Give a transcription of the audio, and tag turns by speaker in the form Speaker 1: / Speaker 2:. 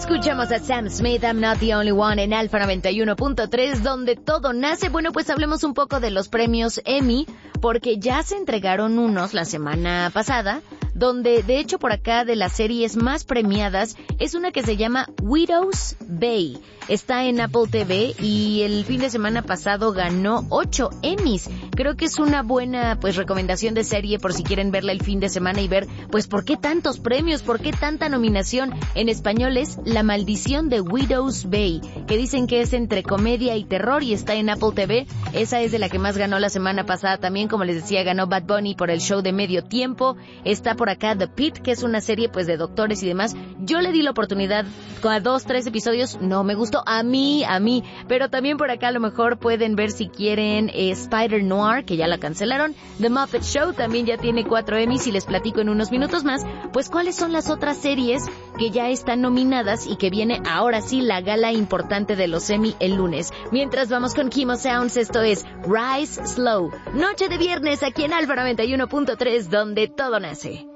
Speaker 1: Escuchamos a Sam Smith, I'm Not the Only One, en Alfa 91.3, donde todo nace. Bueno, pues hablemos un poco de los premios Emmy, porque ya se entregaron unos la semana pasada, donde de hecho por acá de las series más premiadas es una que se llama Widow's Bay. Está en Apple TV y el fin de semana pasado ganó 8 Emmys. Creo que es una buena recomendación de serie por si quieren verla el fin de semana y ver por qué tantos premios, por qué tanta nominación. En español es La Maldición de Widow's Bay, que dicen que es entre comedia y terror y está en Apple TV. Esa es de la que más ganó la semana pasada también. Como les decía, ganó Bad Bunny por el show de Medio Tiempo. Está por acá The Pitt, que es una serie de doctores y demás. Yo le di la oportunidad a 2-3 episodios, no me gustó a mí, pero también por acá a lo mejor pueden ver si quieren Spider Noir, que ya la cancelaron. The Muppet Show también ya tiene 4 Emmys y les platico en unos minutos más cuáles son las otras series que ya están nominadas y que viene ahora sí la gala importante de los Emmy el lunes. Mientras vamos con Kimo Sounds, esto es Rise Slow, noche de viernes aquí en Alfa 91.3, donde todo nace.